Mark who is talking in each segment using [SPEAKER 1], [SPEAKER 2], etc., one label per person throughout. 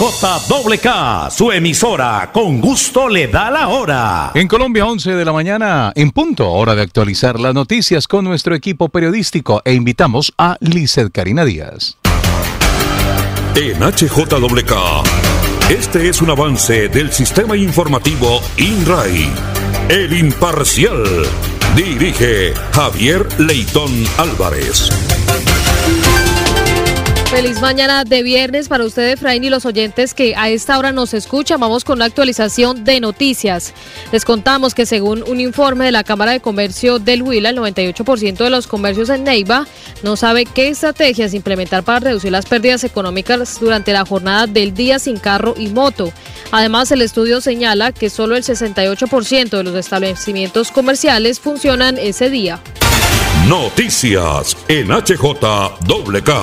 [SPEAKER 1] HJWK, su emisora, con gusto le da la hora.
[SPEAKER 2] En Colombia, 11 de la mañana, en punto, hora de actualizar las noticias con nuestro equipo periodístico e invitamos a Lizeth Karina Díaz.
[SPEAKER 3] En HJWK, este es un avance del sistema informativo INRAI. El Imparcial. Dirige Javier Leitón Álvarez.
[SPEAKER 4] Feliz mañana de viernes para usted, Efraín, y los oyentes que a esta hora nos escuchan. Vamos con una actualización de noticias. Les contamos que según un informe de la Cámara de Comercio del Huila, el 98% de los comercios en Neiva no sabe qué estrategias implementar para reducir las pérdidas económicas durante la jornada del día sin carro y moto. Además, el estudio señala que solo el 68% de los establecimientos comerciales funcionan ese día.
[SPEAKER 3] Noticias en HJWK.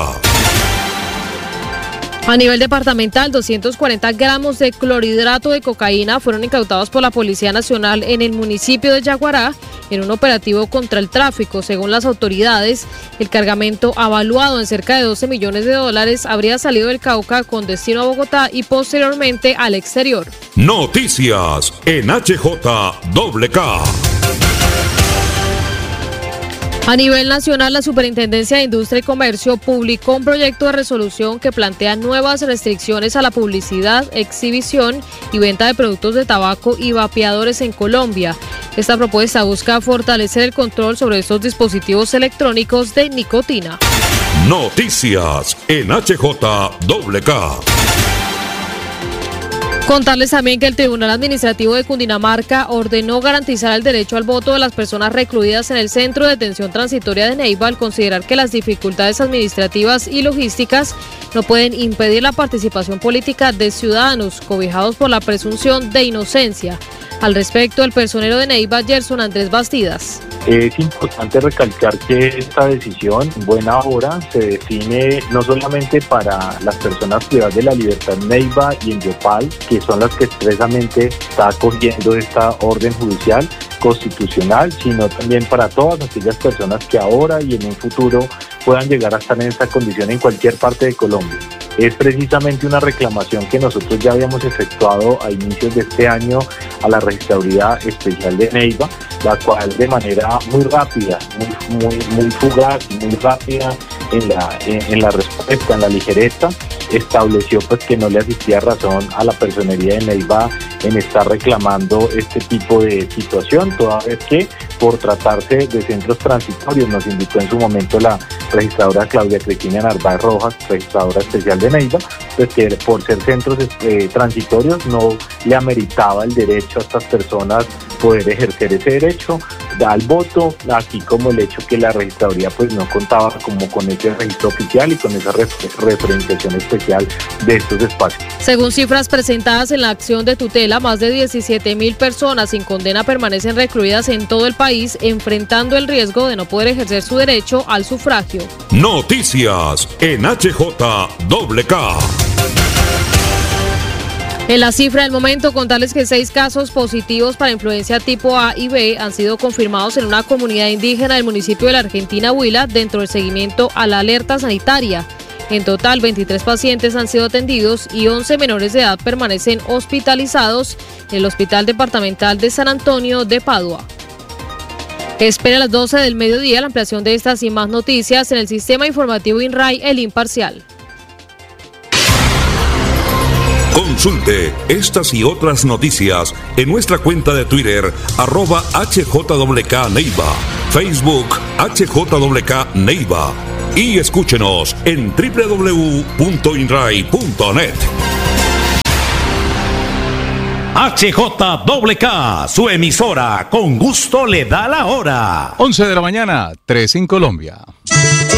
[SPEAKER 4] A nivel departamental, 240 gramos de clorhidrato de cocaína fueron incautados por la Policía Nacional en el municipio de Yaguará en un operativo contra el tráfico. Según las autoridades, el cargamento, avaluado en cerca de 12 millones de dólares, habría salido del Cauca con destino a Bogotá y posteriormente al exterior.
[SPEAKER 3] Noticias en HJWK.
[SPEAKER 4] A nivel nacional, la Superintendencia de Industria y Comercio publicó un proyecto de resolución que plantea nuevas restricciones a la publicidad, exhibición y venta de productos de tabaco y vapeadores en Colombia. Esta propuesta busca fortalecer el control sobre estos dispositivos electrónicos de nicotina.
[SPEAKER 3] Noticias en HJWK.
[SPEAKER 4] Contarles también que el Tribunal Administrativo de Cundinamarca ordenó garantizar el derecho al voto de las personas recluidas en el Centro de Detención Transitoria de Neiva al considerar que las dificultades administrativas y logísticas no pueden impedir la participación política de ciudadanos cobijados por la presunción de inocencia. Al respecto, el personero de Neiva, Gerson Andrés Bastidas.
[SPEAKER 5] Es importante recalcar que esta decisión, en buena hora, se define no solamente para las personas privadas de la libertad en Neiva y en Yopal, que son las que expresamente está acogiendo esta orden judicial constitucional, sino también para todas aquellas personas que ahora y en un futuro puedan llegar a estar en esta condición en cualquier parte de Colombia. Es precisamente una reclamación que nosotros ya habíamos efectuado a inicios de este año a la Registraduría Especial de Neiva, la cual de manera muy rápida, muy fugaz, muy rápida en la respuesta, en la ligereza, estableció pues que no le asistía razón a la personería de Neiva en estar reclamando este tipo de situación, toda vez que por tratarse de centros transitorios, nos indicó en su momento la registradora Claudia Cristina Narváez Rojas, registradora especial de Neiva, pues que por ser centros transitorios no le ameritaba el derecho a estas personas poder ejercer ese derecho al voto, así como el hecho que la registraduría pues no contaba como con ese registro oficial y con esa referenciación especial de estos espacios.
[SPEAKER 4] Según cifras presentadas en la acción de tutela, más de 17.000 personas sin condena permanecen recluidas en todo el país, enfrentando el riesgo de no poder ejercer su derecho al sufragio.
[SPEAKER 3] Noticias en HJWK.
[SPEAKER 4] En la cifra del momento, contarles que 6 casos positivos para influencia tipo A y B han sido confirmados en una comunidad indígena del municipio de la Argentina, Huila, dentro del seguimiento a la alerta sanitaria. En total, 23 pacientes han sido atendidos y 11 menores de edad permanecen hospitalizados en el Hospital Departamental de San Antonio de Padua. Espera a las 12 del mediodía la ampliación de estas y más noticias en el sistema informativo INRAI, El Imparcial.
[SPEAKER 3] Consulte estas y otras noticias en nuestra cuenta de Twitter, @HJWK Neiva, Facebook HJWK Neiva y escúchenos en www.inrai.net.
[SPEAKER 1] HJWK, su emisora, con gusto le da la hora.
[SPEAKER 2] 11 de la mañana, 3 en Colombia.